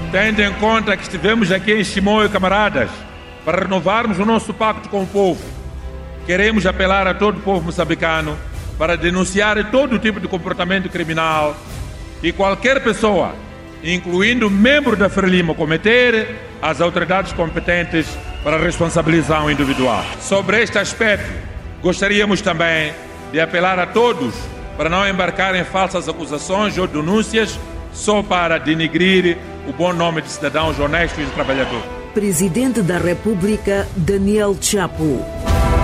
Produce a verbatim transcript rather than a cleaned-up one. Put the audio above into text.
Tendo em conta que estivemos aqui em Chimoio, camaradas, para renovarmos o nosso pacto com o povo, queremos apelar a todo o povo moçambicano para denunciar todo tipo de comportamento criminal e qualquer pessoa, incluindo membro da Frelimo, cometer, as autoridades competentes para responsabilização individual. Sobre este aspecto, gostaríamos também de apelar a todos para não embarcar em falsas acusações ou denúncias só para denigrir o bom nome de cidadãos honestos e trabalhadores. Presidente da República, Daniel Chapo.